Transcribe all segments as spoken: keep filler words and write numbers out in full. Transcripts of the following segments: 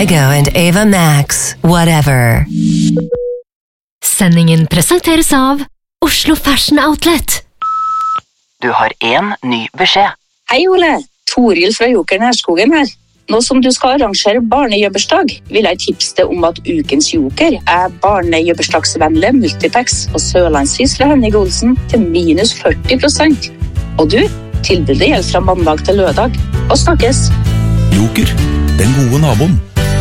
Kygo and Ava Max, whatever. Sendingen presenteres av Oslo Fashion Outlet. Du har en ny beskjed. Hei Ole, Toril fra Joker Nærskogen her. Nå som du skal arrangere barnejøbbersdag, vil jeg tipse deg om at ukens Joker er barnejøbbersdagsvennlige Multipex og Sørlandsfisle Henning Olsen til minus førti prosent. Og du, tilbudet gjelder fra mandag til lørdag. Og snakkes! Joker, den gode naboen.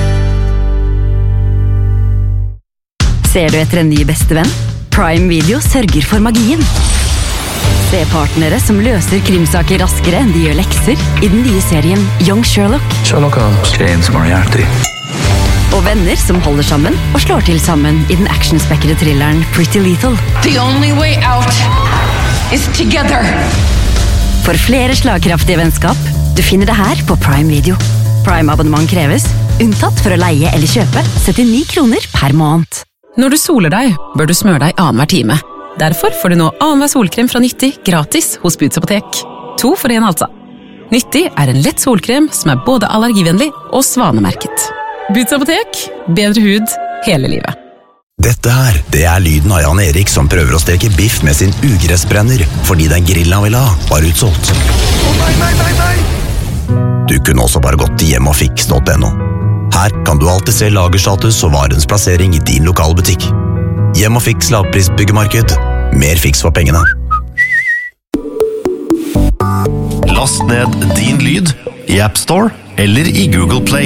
Ser du etter en ny bestevenn? Prime Video sørger for magien. Se partnere som løser krimsaker raskere enn de gjør lekser i den nye serien Young Sherlock. Sherlock Holmes. James Moriarty. Og venner som holder sammen og slår til sammen i den actionspekkede thrilleren Pretty Lethal. The only way out is together. For flere slagkraftige vennskap, du finner det her på Prime Video. Prime-abonnement kreves, unntatt for å leie eller kjøpe, syttini kroner per måned. Når du soler deg, bør du smøre deg annenhver time. Derfor får du nå annenhver solkrem fra Nyttig gratis hos Boots Apotek. To for en altså. Nyttig er en lett solkrem som er både allergivennlig og svanemerket. Boots Apotek, bedre hud hele livet. Dette her, det er lyden av Jan Erik som prøver å steke biff med sin ugressbrenner, fordi den grillen han vil ha var utsolgt. Å nei, nei, nei, nei! Du kunne også bare gått til hjemmeogfiks punktum no. Her kan du alltid se lagerstatus og varens plassering i din lokale butikk. Hjem og Fiks lavprisbyggemarked. Mer fiks for pengene. Last ned din lyd i App Store eller i Google Play.